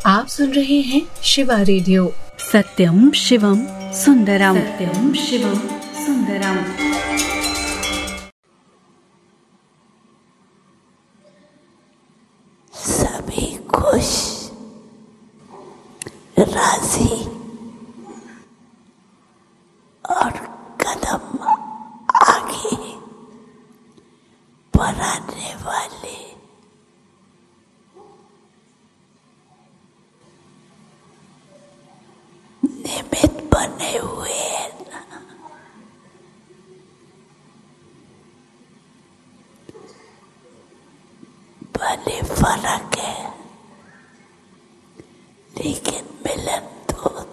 आप सुन रहे हैं शिवा रेडियो। सत्यम शिवम सुंदरम, सत्यम शिवम सुंदरम। सभी खुश, राजी और कदम आगे बढ़ाने वाले निमित्त बने हुए हैं ना। भले फर्क